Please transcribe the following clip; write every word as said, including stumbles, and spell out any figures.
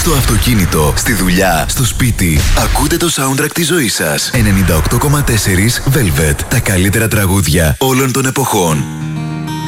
Στο αυτοκίνητο, στη δουλειά, στο σπίτι. Ακούτε το soundtrack της ζωής σας. ενενήντα οκτώ κόμμα τέσσερα Velvet. Τα καλύτερα τραγούδια όλων των εποχών.